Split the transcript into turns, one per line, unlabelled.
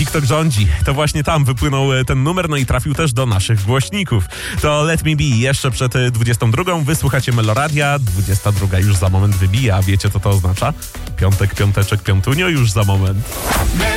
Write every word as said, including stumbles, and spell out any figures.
TikTok rządzi. To właśnie tam wypłynął ten numer, no i trafił też do naszych głośników. To Let Me Be jeszcze przed dwudziestą drugą. Wysłuchacie Meloradia, dwudziesta druga już za moment wybija. A wiecie, co to oznacza? Piątek, piąteczek, piątunio już za moment.